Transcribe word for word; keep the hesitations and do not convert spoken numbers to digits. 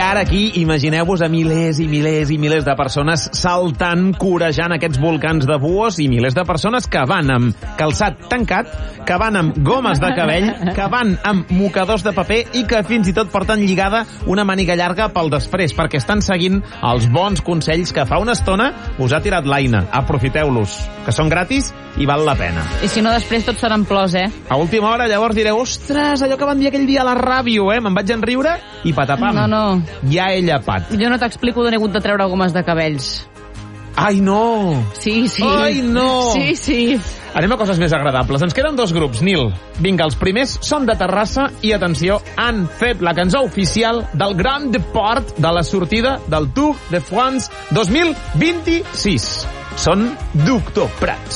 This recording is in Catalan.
ara aquí, imagineu-vos a milers i milers i milers de persones saltant, corejant aquests volcans de buos i milers de persones que van amb calçat tancat, que van amb gomes de cabell, que van amb mocadors de paper i que fins i tot porten lligada una màniga llarga pel després, perquè estan seguint els bons consells que fa una estona us ha tirat l'Aina. Aprofiteu-los, que són gratis i val la pena. I si no, després tot seran plors, eh? A última hora llavors direu, ostres, allò que van dir aquell dia a la ràdio, eh? Me'n vaig enriure i patapam. No, no. Ja he llapat. Jo no t'explico d'on he hagut de treure gomes de cabells. Ai, no! Sí, sí. Ai, no! Sí, sí. Anem a coses més agradables. Ens queden dos grups, Nil. Vinga, els primers són de Terrassa i, atenció, han fet la cançó oficial del Grand Deport de la sortida del Tour de France dos mil vint-i-sis. Són Doctor Prats.